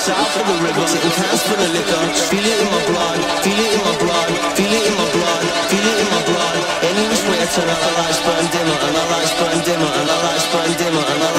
south of the river, sitting cans full of liquor. Feel it in my blood, feel it in my blood, feel it in my blood, feel it in my blood. Any which way I turn, our lights burn dimmer, and our lights burn dimmer, and our